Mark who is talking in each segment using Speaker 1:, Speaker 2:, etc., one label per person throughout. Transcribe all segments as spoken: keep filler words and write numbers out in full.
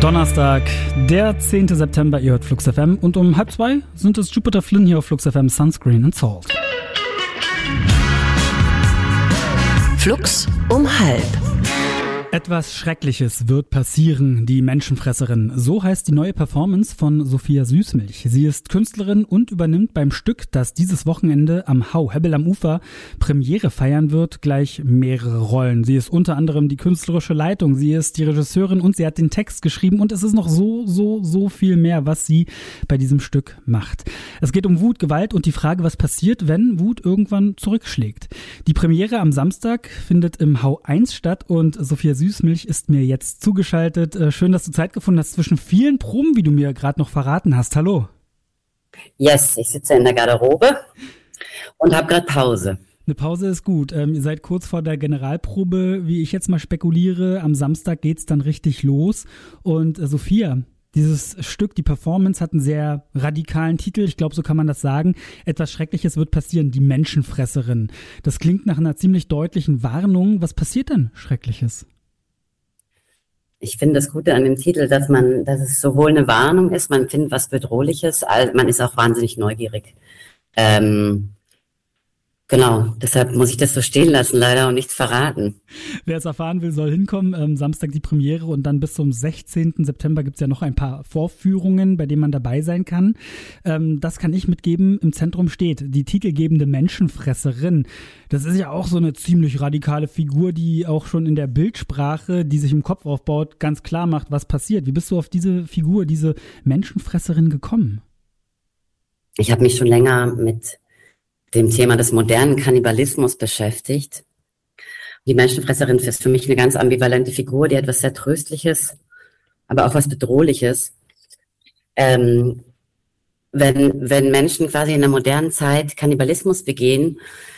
Speaker 1: Donnerstag, der zehnte September, ihr hört Flux F M und um halb zwei sind es Jupiter Flynn hier auf Flux F M, Sunscreen and Salt.
Speaker 2: Flux um halb.
Speaker 1: Etwas Schreckliches wird passieren, die Menschenfresserin. So heißt die neue Performance von Sophia Süßmilch. Sie ist Künstlerin und übernimmt beim Stück, das dieses Wochenende am Hau Hebbel am Ufer Premiere feiern wird, gleich mehrere Rollen. Sie ist unter anderem die künstlerische Leitung, sie ist die Regisseurin und sie hat den Text geschrieben und es ist noch so, so, so viel mehr, was sie bei diesem Stück macht. Es geht um Wut, Gewalt und die Frage, was passiert, wenn Wut irgendwann zurückschlägt. Die Premiere am Samstag findet im Hau eins statt und Sophia Süßmilch ist mir jetzt zugeschaltet. Schön, dass du Zeit gefunden hast zwischen vielen Proben, wie du mir gerade noch verraten hast. Hallo.
Speaker 3: Yes, ich sitze in der Garderobe und habe gerade Pause.
Speaker 1: Eine Pause ist gut. Ähm, ihr seid kurz vor der Generalprobe, wie ich jetzt mal spekuliere. Am Samstag geht's dann richtig los. Und äh, Sophia, dieses Stück, die Performance, hat einen sehr radikalen Titel. Ich glaube, so kann man das sagen. Etwas Schreckliches wird passieren, die Menschenfresserin. Das klingt nach einer ziemlich deutlichen Warnung. Was passiert denn Schreckliches?
Speaker 3: Ich finde das Gute an dem Titel, dass man, dass es sowohl eine Warnung ist, man findet was Bedrohliches, als man ist auch wahnsinnig neugierig. Ähm, genau, deshalb muss ich das so stehen lassen, leider, und nichts verraten.
Speaker 1: Wer es erfahren will, soll hinkommen. Ähm, Samstag die Premiere und dann bis zum sechzehnten September gibt es ja noch ein paar Vorführungen, bei denen man dabei sein kann. Ähm, das kann ich mitgeben. Im Zentrum steht die titelgebende Menschenfresserin. Das ist ja auch so eine ziemlich radikale Figur, die auch schon in der Bildsprache, die sich im Kopf aufbaut, ganz klar macht, was passiert. Wie bist du auf diese Figur, diese Menschenfresserin gekommen?
Speaker 3: Ich habe mich schon länger mit dem Thema des modernen Kannibalismus beschäftigt. Die Menschenfresserin ist für mich eine ganz ambivalente Figur, die hat etwas sehr Tröstliches, aber auch was Bedrohliches. Ähm, wenn, wenn Menschen quasi in der modernen Zeit Kannibalismus begehen,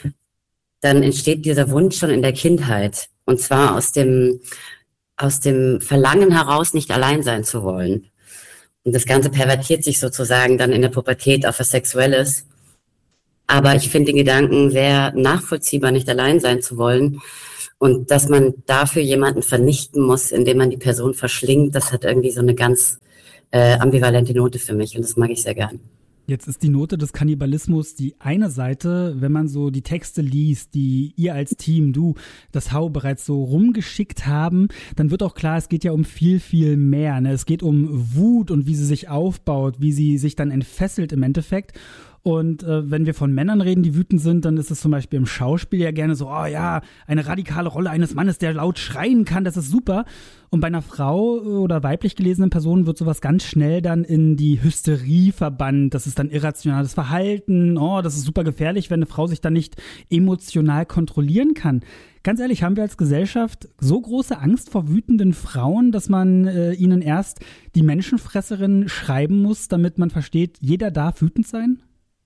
Speaker 3: dann entsteht dieser Wunsch schon in der Kindheit. Und zwar aus dem, aus dem Verlangen heraus, nicht allein sein zu wollen. Und das Ganze pervertiert sich sozusagen dann in der Pubertät auf was Sexuelles. Aber ich finde den Gedanken sehr nachvollziehbar, nicht allein sein zu wollen. Und dass man dafür jemanden vernichten muss, indem man die Person verschlingt, das hat irgendwie so eine ganz äh, ambivalente Note für mich. Und das mag ich sehr gern.
Speaker 1: Jetzt ist die Note des Kannibalismus die eine Seite, wenn man so die Texte liest, die ihr als Team, du, das Hau bereits so rumgeschickt haben, dann wird auch klar, es geht ja um viel, viel mehr. Ne? Es geht um Wut und wie sie sich aufbaut, wie sie sich dann entfesselt im Endeffekt. Und äh, wenn wir von Männern reden, die wütend sind, dann ist es zum Beispiel im Schauspiel ja gerne so, oh ja, eine radikale Rolle eines Mannes, der laut schreien kann, das ist super. Und bei einer Frau oder weiblich gelesenen Person wird sowas ganz schnell dann in die Hysterie verbannt. Das ist dann irrationales Verhalten, oh, das ist super gefährlich, wenn eine Frau sich dann nicht emotional kontrollieren kann. Ganz ehrlich, haben wir als Gesellschaft so große Angst vor wütenden Frauen, dass man äh, ihnen erst die Menschenfresserin schreiben muss, damit man versteht, jeder darf wütend sein?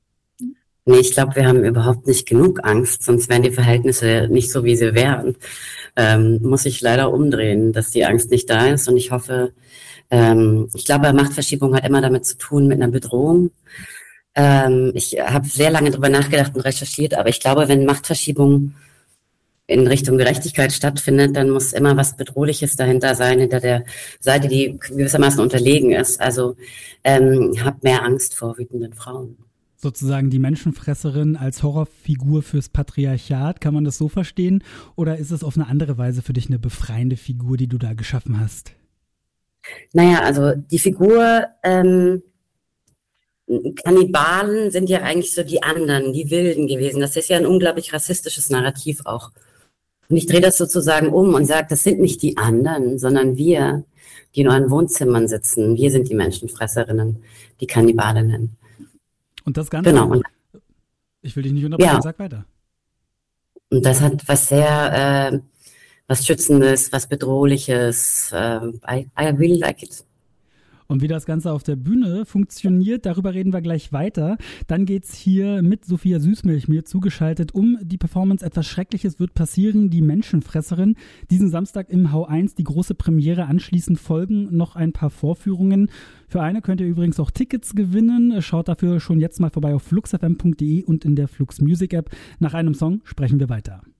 Speaker 3: Nee, ich glaube, wir haben überhaupt nicht genug Angst, sonst wären die Verhältnisse nicht so, wie sie wären. Ähm, muss ich leider umdrehen, dass die Angst nicht da ist. Und ich hoffe, ähm, ich glaube, Machtverschiebung hat immer damit zu tun, mit einer Bedrohung. Ähm, ich habe sehr lange drüber nachgedacht und recherchiert, aber ich glaube, wenn Machtverschiebung in Richtung Gerechtigkeit stattfindet, dann muss immer was Bedrohliches dahinter sein, hinter der Seite, die gewissermaßen unterlegen ist. Also ähm, habt mehr Angst vor wütenden Frauen.
Speaker 1: Sozusagen die Menschenfresserin als Horrorfigur fürs Patriarchat, kann man das so verstehen? Oder ist es auf eine andere Weise für dich eine befreiende Figur, die du da geschaffen hast?
Speaker 3: Naja, also die Figur, ähm, Kannibalen sind ja eigentlich so die anderen, die Wilden gewesen. Das ist ja ein unglaublich rassistisches Narrativ auch. Und ich drehe das sozusagen um und sage, das sind nicht die anderen, sondern wir, die in euren Wohnzimmern sitzen. Wir sind die Menschenfresserinnen, die Kannibalinnen.
Speaker 1: Und das Ganze,
Speaker 3: genau.
Speaker 1: Ich will dich nicht unterbrechen,
Speaker 3: ja.
Speaker 1: Sag weiter.
Speaker 3: Und das hat was sehr, äh, was Schützendes, was Bedrohliches. Äh, I, I really like it.
Speaker 1: Und wie das Ganze auf der Bühne funktioniert, darüber reden wir gleich weiter. Dann geht's hier mit Sophia Süßmilch mir zugeschaltet um die Performance Etwas Schreckliches wird passieren, die Menschenfresserin. Diesen Samstag im Hau eins die große Premiere, anschließend folgen noch ein paar Vorführungen. Für eine könnt ihr übrigens auch Tickets gewinnen. Schaut dafür schon jetzt mal vorbei auf flux f m punkt d e und in der Flux Music App. Nach einem Song sprechen wir weiter.